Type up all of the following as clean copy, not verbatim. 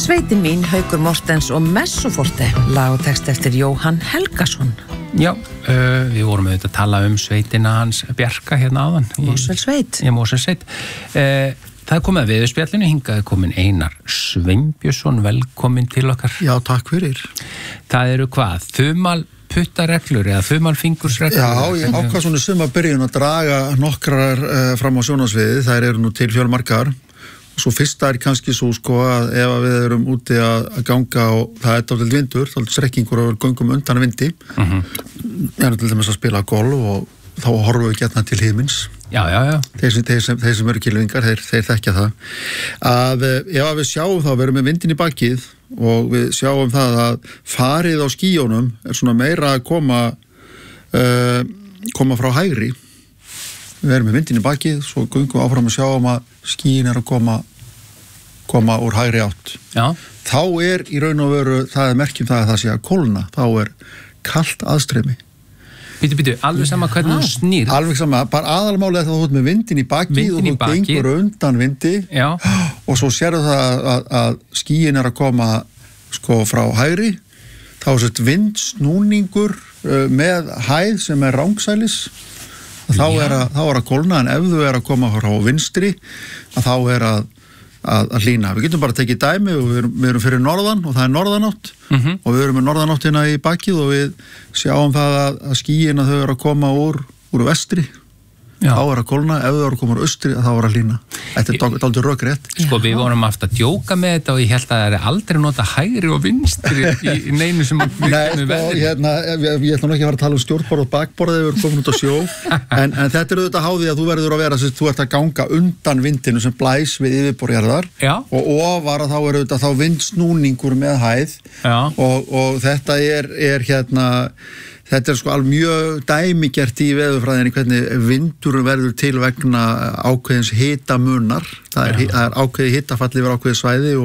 Sveitin mín, Haukur Mortens og Messoforte, lag og text eftir Jóhann Helgason. Já, við vorum auðvitað að tala sveitina hans Bjarka hérna áðan. Mosfellssveit. Já, Mosfellssveit. Það komið að veðurspjallinu, hingað komin Einar Sveinbjörnsson, velkomin til okkar. Já, takk fyrir. Það eru hvað? Þumalputtareglur eða þumalfingursreglur? Já, ég ákvað svona sumarbyrjun að draga nokkrar fram á sjónvarpssviðið. Þær eru nú til fjölmargar. Svo fyrsta kannski svo sko að ef við erum úti að ganga og það er dálítið vindur, dálítið strekkingur og við göngum undan vindi. Við erum til dæmis að spila golf og þá horfum við gjarnan til himins. Já. Þeir sem eru kylfingar, þeir þekkja það. Að ef við sjáum þá, við erum með vindin í bakið og við sjáum það að farið á skíjónum er svona meira að koma frá hægri. Við erum með vindin í bakið, svo göngum áfram að sjáum að skíin er að koma úr hægri átt. Já. Þá er í raun og veru, það er merkjum það að það sé að kólna, þá er kalt aðstreymi. Býtu, alveg sama hvernig þú snýr. Alveg sama, bara aðalmálið er það að þú ert með vindin í bakið og þú gengur undan vindi. Já. Og svo sérðu það að skíin er að koma sko frá hægri, þá er þetta vindsnúningur með hæð sem er rangsælis. Þá er að kólna, en ef þú er að koma frá vinstri, að þá er að hlýna. Við getum bara tekið dæmi og við erum fyrir norðan og það er norðanátt og við erum með norðanáttina í bakið og við sjáum það að skýin að þau eru að koma úr vestri. Já. Þá er að kólna, ef þau eru að koma úr austri, þá er að hlýna. Þetta er dálítið rökrétt. Sko, við vorum aftur að djóka með þetta og ég held að það er aldrei nota hægri og vinstri í neinu sem við Nei, sko, ég ætla nú ekki að fara að tala um stjórnborð og bakborð þegar við erum komin út á sjó, en þetta er auðvitað háði að þú verður að vera, þú ert að ganga undan vindinu sem blæs við yfirborðjarðar og ofar að þá er auðvitað þá vindsnúningur með hæð og þetta er Þetta er sko alveg mjög dæmigert í veðurfræðinni hvernig vindur verður til vegna ákveðins hitamunar. Það er ákveði hitafall yfir ákveði svæði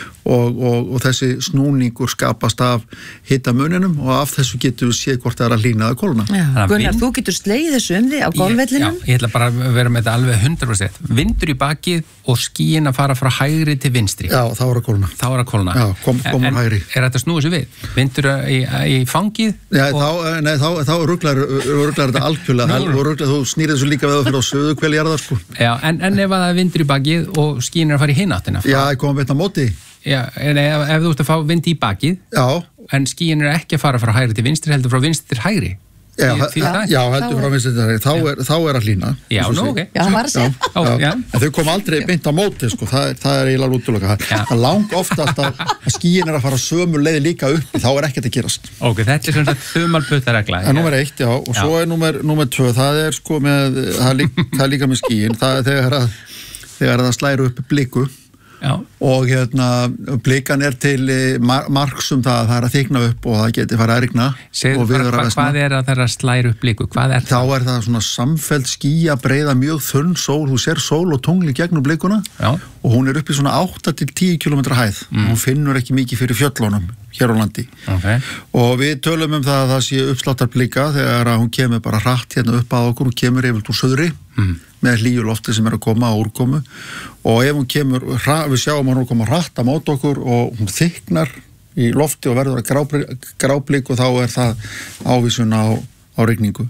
og þessi snúningur skapast af hitamuninum og af þessu getur við séð hvort það er að hlýna eða kólna. Gunnar, þú getur slegið þessu því á golfvellinum? Já, ég ætla bara að vera með þetta alveg 100%. Vindur í bakið og skíin að fara frá hægri til vinstri. Já, þá er að kólna. Já, komur hægri. Er þetta snúið sér við? Vindur í fangið? Já, þá ruglar þetta algjörlega. Þú snýrið þessu líka við að fyrir á suðukvel jarðar, sko. Já, en ef það er vindur í bakið og skíin er að fara í hináttina? Já, ég kom að beina móti. Já, en ef þú ert að fá vind í bakið en skíin er ekki að fara frá hægri til vinstri, heldur frá vinstri til hægri. Já, heldur frá vinstri til hægri. Þá er að hlýna. Já, nú, ok. Já, það var að segja. En þau kom aldrei beint á móti, sko. Það er eiginlega útloka. Það er langt oftast að skíin er að fara sömu leið líka upp, þá er ekkert að gerast. Ok, þetta er svona þumalputtaregla. Númer 1, já, og svo er númer 2, það er sko með, það er líka með skíin, þegar það slæru upp bliku. Já. Og blikan er til marks það er að þykna upp og það geti farið að rigna. Hvað er að þeirra slæru upp bliku? Þá er það svona samfelld skýja breiða mjög þunn sól, þú sér sól og tungli gegnum blikuna og hún er upp í svona 8-10 km hæð og hún finnur ekki mikið fyrir fjöllunum hér á landi. Og við tölum það að það sé uppsláttar blika þegar hún kemur bara hratt hérna upp að okkur, hún kemur yfirleitt úr suðri með hlýju lofti sem er að koma á úrkomu og ef hún kemur, við sjáum að hún koma hratt á móti okkur og hún þyknar í lofti og verður að gráblík og þá er það ávísun á rigningu.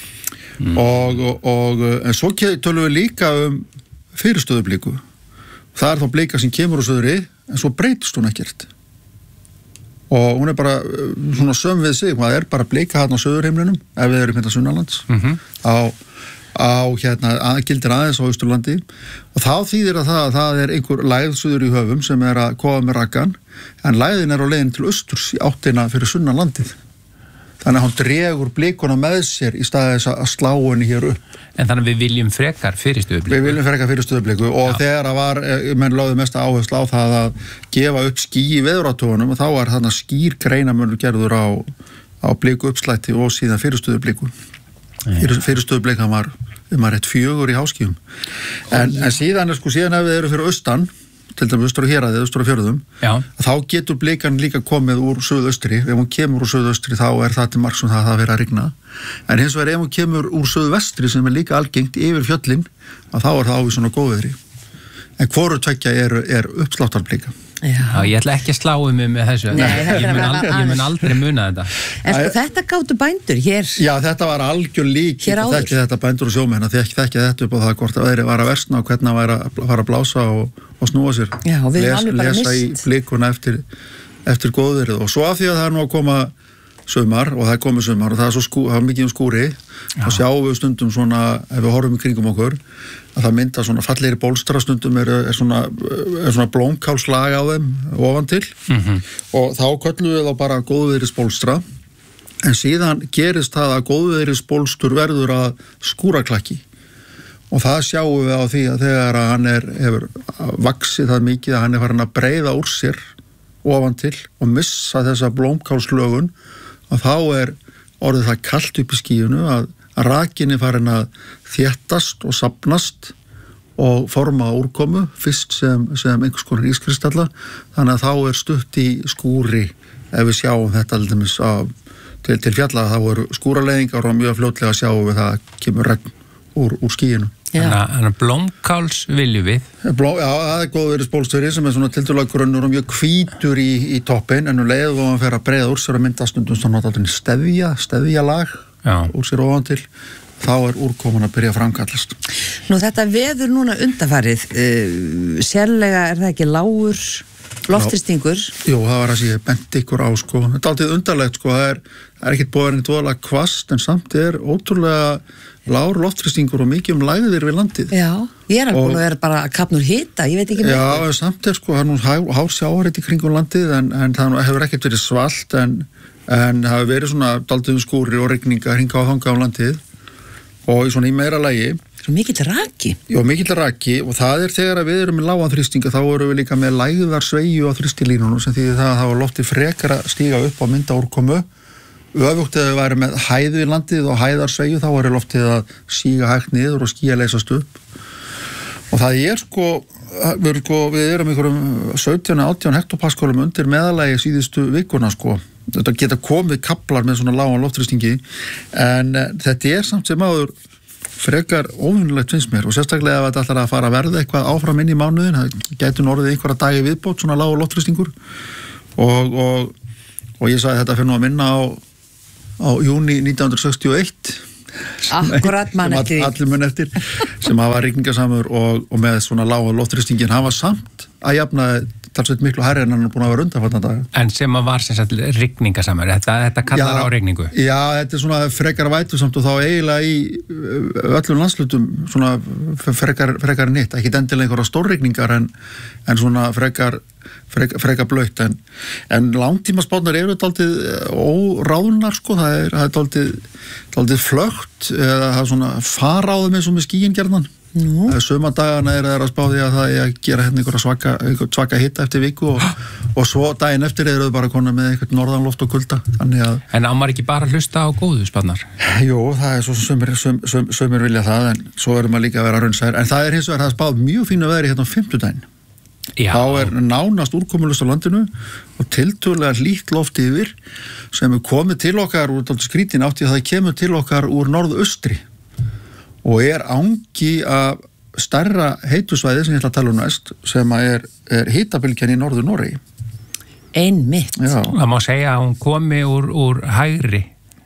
En svo tölum við líka fyrirstöðublíku. Það er þá blika sem kemur úr suðri en svo breytist hún ekkert. Og hún er bara svona söm við sig, það er bara blika hérna á suðurheimlinum ef við erum hérna sunnanlands gildir aðeins á Austurlandi og þá þýðir að það er einhver lægð suður í höfum sem er að koma með raggan en lægðin er á leiðin til austurs í áttina fyrir sunnanlandið. Þannig að hann dregur blikuna með sér í staði þess að slá henni hér upp. En þannig að við viljum frekar fyrirstöðubliku? Við viljum frekar fyrirstöðubliku og þegar menn lögðu mest áherslu á það að gefa upp ský í veðurathugunum og þá er þarna skýr greinamönnur gerður á bliku uppslætti og síðan fyrirstöðubliku. Fyrirstöðublikan var rétt 4 í háskíum. En síðan ef við erum fyrir austan, til dæmis austur á Héraði, austur á Fjörðum, þá getur blikan líka komið úr suðaustri. Ef hún kemur úr suðaustri þá er það til marks það að vera að rigna. En hins vegar ef hún kemur úr suðvestri sem er líka algengt yfir fjöllin, þá er það ávísun á góðviðri. en hvoru tveggja er uppsláttarblika. Já, ég ætla ekki að slá mig með þessu. Ég mun aldrei muna þetta. En sko þetta gátu bændur hér. Já, þetta var algjör lík þekki þetta bændur og sjómenn að þekki þetta upp á það hvort það var að versna og hvernig það var að fara að blása og snúa sér. Já, og við alveg bara lesa í blikuna eftir góðverið og svo af því að það nú að koma sumar og það er komið sumar og það er mikið skúri og sjáum við stundum svona ef við horfum í kringum okkur að það mynda svona fallegri bólstra stundum er svona blómkálslag á þeim ofan til og þá köllum við þá bara góðviðris bólstra en síðan gerist það að góðviðris bólstur verður að skúraklakki og það sjáum við á því að þegar að hann hefur vaxið það mikið að hann er farin að breiða úr sér ofan til og missa þessa blómkálslögun að þá er orðið það kalt upp í skíunu að rakinni farin að þéttast og safnast og forma úrkomu fyrst sem einhvers konar ískristalla þannig að þá er stutt í skúri ef við sjáum þetta til fjalla þá eru skúraleiðingar og mjög fljótlega sjáum við það kemur regn úr skíinu. Þannig að blómkáls viljum við. Já, það er góðviðris bólstöri sem er svona tiltölulega grunnur og mjög hvítur í toppin en leið og hann fer að breiða úr sér að mynda stundum svona stefjalag úr sér ofan til þá er úrkoman að byrja að framkallast. Nú þetta veður núna undanfarið sérlega er það ekki lágur lofthristingur? Jú, það var að sé bent ykkur á sko, þetta er alltaf undarlegt sko, það er ekkert búið að vera kvast en samt er ótrúlega lágur loftþrýstingur og mikið lægðir við landið. Já, ég er alveg búin að vera bara að kapnur hita, ég veit ekki með. Já, samt er sko, það er nú hár sjávarhiti í kringum landið en það hefur ekkert verið svalt en það hefur verið svona dálítið skúrir og rigninga hringa á þangað á landið og svona í meira lagi. Svo mikill raki. Já, mikill raki og það er þegar að við erum með lágan þrýstinga þá erum við líka með lægðar sveigju á þrýstilínunum sem þýðir það að það var loftið frekar að stíga upp á mynda úrkomu. Öfugt ef við værum með hæð við landið og hæðarsveigju þá er loftið að síga hægt niður og skýja leysast upp. Og það er sko, við erum einhverjum 17-18 hektopaskalum undir meðalagi síðustu vikuna sko. Þetta geta komið kaplar með svona lágan loftþrýstingi en þetta er samt sem áður frekar óvinnulegt finnst mér og sérstaklega ef þetta ætlar að fara að verða eitthvað áfram inn í mánuðin, það gætu orðið einhverja dagi viðbót svona lágur loftþrýstingur og ég sagði þetta fyrir nú að minna á júni 1961 Akkurat mann eftir allir mun eftir sem hafa rigningasamur og með svona lága loftþrýstingin hafa samt að jafna talsveit miklu hærri en hann er búin að vera undanfarna daga. En sem að var sem sagt rigningasamur, þetta kallar á rigningu? Já, þetta er svona frekar vætusamt og þá eiginlega í öllum landslutum svona frekar nýtt, ekki endilega einhverja stórrigningar en svona frekar blautt en langtímaspárnar eru dálítið óráðnar sko, það er dálítið flögt eða það er svona faráðum eins og með skýin gerðan. Sumardagana er að spá því að það er að gera hérna einhverja svaka hitta eftir viku og svo daginn eftir eru þau bara konar með einhvern norðanloft og kulda. En á maður ekki bara að hlusta á góðu spannar? Jú, það er svo sumir vilja það en svo erum maður líka að vera raunsaðir en það er hins vegar það spáð mjög fínu veðri hérna á 50-daginn. Þá er nánast úrkomulust á landinu og tiltölulega hlýtt loft yfir sem er komið til okkar úr skrítin átti að það kemur til okkar úr norðaustri og er angi af stærra heitusvæði sem ég ætla að tala um næst sem er hitabylgjan í norður Noregi. Einmitt. Það má segja að hún komi úr hægri.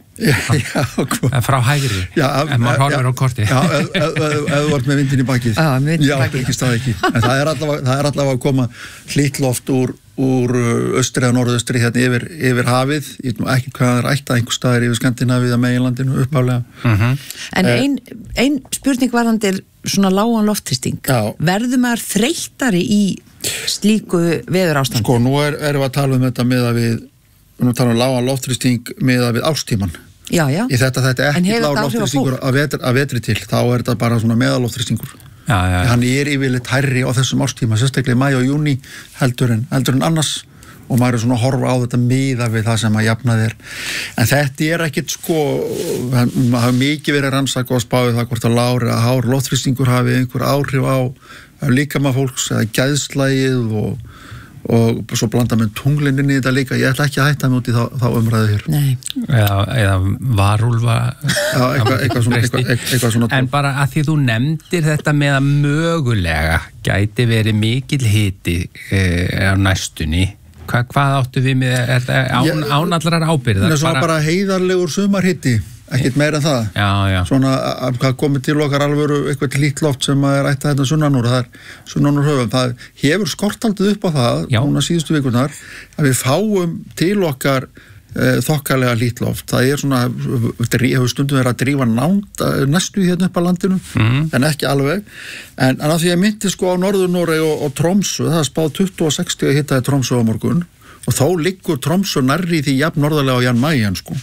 Frá hægri. En maður horfir á korti. Já, ef þú vart með vindin í bakið. Já, ekki stað ekki. En það er allavega að koma hlýtt loft úr austri eða norðaustri hérna yfir hafið, ég veit ekki hvað það er ættað einhver staðir yfir Skandinavið að meginlandinu uppálega. En ein spurning varðandi svona lágan loftþrýsting. Verður maður þreyttari í slíku veðurástandi? Sko, nú erum við að tala um þetta við tala um lágan loftþrýsting miðað við árstíman. Já. Þetta er ekki lágan loftþrýstingur að vetri til, þá er þetta bara svona meðalloftþrýstingur. Hann er yfirleitt hærri á þessum árstíma, sérstaklega í maí og júní heldur en annars og maður er svona að horfa á þetta miða við það sem að jafna þér. En þetta er ekkit sko, það hafa mikið verið rannsaka og spáið það hvort að lágur eða hár loftþrýstingur hafi einhver áhrif á líkama fólks eða geðslægið og svo blanda með tunglinni í þetta líka, ég ætla ekki að hætta mig út í þá umræðu hér. Nei. Eða varúlfa. Já, eitthvað svona. En bara að því þú nefndir þetta með að mögulega gæti verið mikill hiti á næstunni, hvað áttu við með, ánallar ábyrðar? Það er svona bara heiðarlegur sumarhiti, ekkert meira en það. Já. Svona hvað komið til okkar alvöru eitthvað hlýtt loft sem er ættað þetta sunnanúr, það er sunnanúr höfum. Það hefur skortaldið upp á það, núna síðustu vikurnar, að við fáum til okkar þokkalega hlýtt loft. Það er svona, hefur stundum verið að drífa næstu hérna upp á landinu, en ekki alveg. En að því að myndi sko á Norður-Noregi og Tromsø, það er spáð 26 hita í Tromsø á morgun, og þá liggur Tromsø nærri því jafn norðarlega á Jan Mayen sko.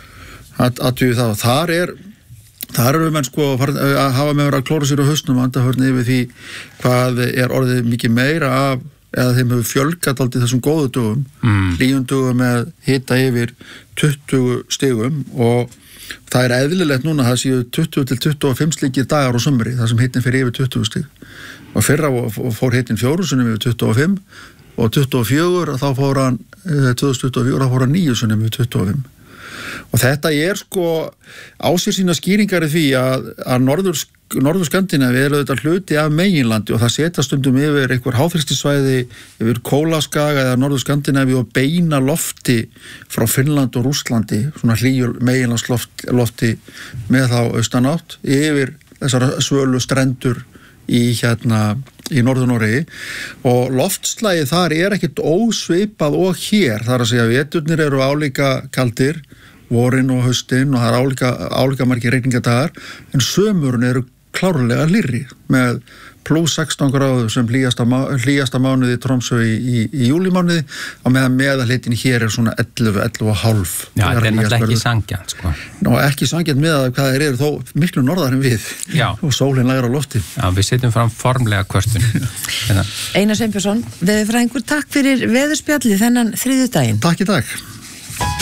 Þar eru menn sko að hafa með að klóra sér á hausnum og andahörni yfir því hvað er orðið mikið meira af, eða þeim hefur fjölgat aldrei þessum góðu dögum, hlýjum dögum með hita yfir 20 stigum, og það er eðlilegt núna að það séu 20 til 25 slíkir dagar á sumri, það sem hitin fyrir yfir 20 stig, og fyrra fór hitin 4 sinnum yfir 25 og 24 þá fór hann 2024 þá fór hann 9 sinnum yfir 25. Og þetta er sko á sér sína skýringar í því að norður Skandinavíu er auðvitað hluti af meginlandi og það setja stundum yfir einhver háþrýstisvæði yfir Kólaskaga eða norður Skandinavíu og beina lofti frá Finnland og Rússlandi, svona hlýju meginlandslofti með þá austanátt yfir þessar svölu strendur í Norður-Noregi, og loftslagið þar er ekkert ósvipað og hér, þar að segja veturnir eru álíka kaldir, vorin og haustin, og það er álíka margir regningadagar, en sömurinn eru klárlega hlýrri með plus 16 gráðu sem hlýjasta mánuði í Tromsø í júlímánuði, og meðan meðalhitin hér er svona 11,5. Já, þetta er náttúrulega ekki sanngjarnt sko. Ná, ekki sanngjarnt með að hvað eru þó miklu norðar en við. Já. Og sólin lægir á lofti. Já, við setjum fram formlega kvörtun. Einar Sveinbjörnsson, veðurfræðingur, takk fyrir veðurspjallið þennan þriðjudaginn. Takk í dag.